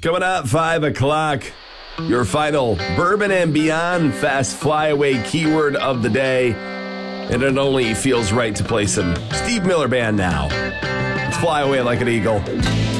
Coming up, 5 o'clock, your final Bourbon and Beyond Fast Flyaway keyword of the day. And it only feels right to play some Steve Miller Band now. Let's fly away like an eagle.